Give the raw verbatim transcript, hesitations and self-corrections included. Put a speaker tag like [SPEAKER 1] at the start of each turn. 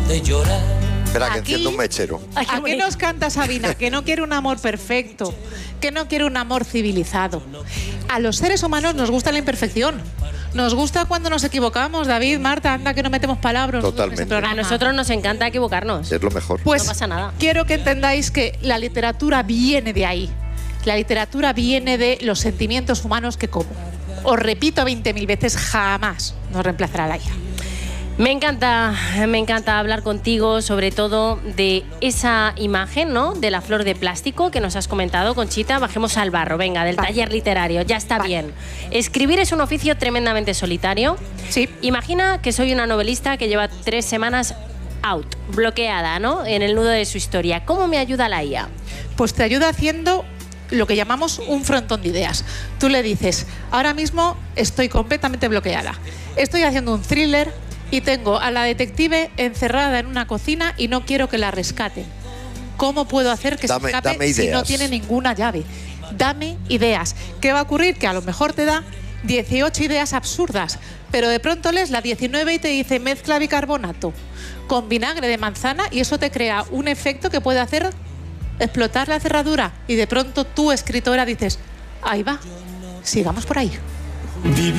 [SPEAKER 1] de llorar.
[SPEAKER 2] Espera, que
[SPEAKER 3] Aquí-
[SPEAKER 2] enciendo un mechero.
[SPEAKER 3] ¿A qué nos canta Sabina? Que no quiere un amor perfecto, que no quiere un amor civilizado. A los seres humanos nos gusta la imperfección. Nos gusta cuando nos equivocamos, David, Marta, anda que no metemos palabras. nosotros en ese
[SPEAKER 2] Totalmente.
[SPEAKER 3] programa.
[SPEAKER 4] A nosotros nos encanta equivocarnos.
[SPEAKER 2] Es lo mejor.
[SPEAKER 3] Pues
[SPEAKER 4] No pasa nada.
[SPEAKER 3] quiero que entendáis que la literatura viene de ahí. La literatura viene de los sentimientos humanos que, como os repito veinte mil veces, jamás nos reemplazará la I A.
[SPEAKER 4] Me encanta, me encanta hablar contigo, sobre todo de esa imagen, ¿no? De la flor de plástico que nos has comentado, Conchita. Bajemos al barro, venga, del
[SPEAKER 3] Vale.
[SPEAKER 4] taller literario. Ya está
[SPEAKER 3] Vale.
[SPEAKER 4] bien. Escribir es un oficio tremendamente solitario.
[SPEAKER 3] Sí.
[SPEAKER 4] Imagina que soy una novelista que lleva tres semanas out, bloqueada, ¿no? En el nudo de su historia. ¿Cómo me ayuda la I A?
[SPEAKER 3] Pues te ayuda haciendo lo que llamamos un frontón de ideas. Tú le dices, ahora mismo estoy completamente bloqueada. Estoy haciendo un thriller y tengo a la detective encerrada en una cocina y no quiero que la rescaten. ¿Cómo puedo hacer que
[SPEAKER 2] Dame-
[SPEAKER 3] se escape
[SPEAKER 2] dame
[SPEAKER 3] si no
[SPEAKER 2] ideas.
[SPEAKER 3] tiene ninguna llave? Dame ideas. ¿Qué va a ocurrir? Que a lo mejor te da dieciocho ideas absurdas, pero de pronto lees la diecinueve y te dice mezcla bicarbonato con vinagre de manzana y eso te crea un efecto que puede hacer explotar la cerradura y de pronto tú, escritora, dices, ahí va, sigamos por ahí.
[SPEAKER 1] Vivir